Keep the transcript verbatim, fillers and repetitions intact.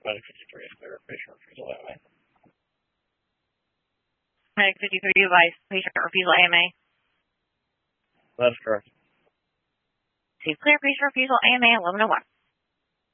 Medic fifty-three is clear. Patient refusal A M A. Medic fifty-three advised patient refusal A M A. That's correct. See clear patient refusal A M A eleven oh one.